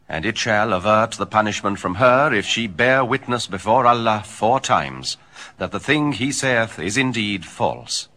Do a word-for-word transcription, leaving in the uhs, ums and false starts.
And it shall avert the punishment from her, if she bear witness before Allah four times, that the thing he saith is indeed false.